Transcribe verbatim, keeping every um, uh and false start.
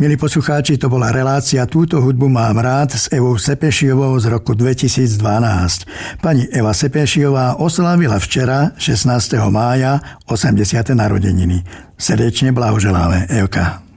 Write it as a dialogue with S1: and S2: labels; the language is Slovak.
S1: Milí poslucháči, to bola relácia Túto hudbu mám rád s Evou Sepešiovou z roku dvetisícdvanásť. Pani Eva Sepešiová oslávila včera, šestnásteho mája, osemdesiate narodeniny. Srdečne blahoželáme, Evka.